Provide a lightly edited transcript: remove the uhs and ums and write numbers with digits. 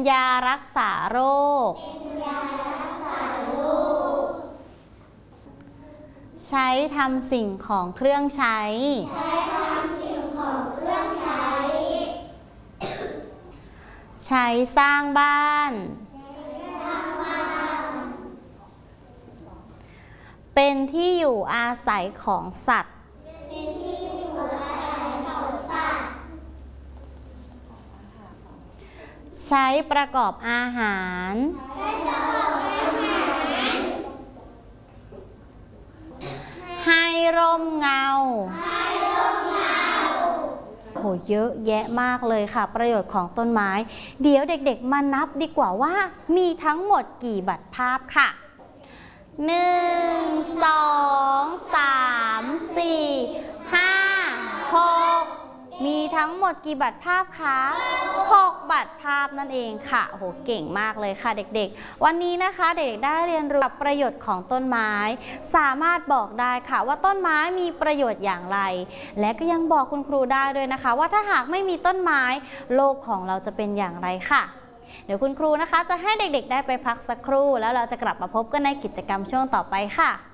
ยารักษาโรคใช้ทำสิ่งของเครื่องใช้ใช้สร้างบ้านเป็นที่อยู่อาศัยของสัตว์ใช้ประกอบอาหารให้ร่มเงาโหเยอะแยะมากเลยค่ะประโยชน์ของต้นไม้เดี๋ยวเด็กๆมานับดีกว่าว่ามีทั้งหมดกี่บัตรภาพค่ะ1 2 3 4 5 6มีทั้งหมดกี่บัตรภาพคะ6บัตรภาพนั่นเองค่ะโอ้โหเก่งมากเลยค่ะเด็กๆวันนี้นะคะเด็กๆได้เรียนรู้ประโยชน์ของต้นไม้สามารถบอกได้ค่ะว่าต้นไม้มีประโยชน์อย่างไรและก็ยังบอกคุณครูได้ด้วยนะคะว่าถ้าหากไม่มีต้นไม้โลกของเราจะเป็นอย่างไรค่ะเดี๋ยวคุณครูนะคะจะให้เด็กๆได้ไปพักสักครู่แล้วเราจะกลับมาพบกันในกิจกรรมช่วงต่อไปค่ะ